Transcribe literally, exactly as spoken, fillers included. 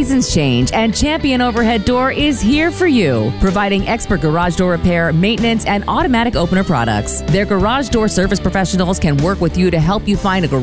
seasons change, and Champion Overhead Door is here for you, providing expert garage door repair, maintenance, and automatic opener products. Their garage door service professionals can work with you to help you find a garage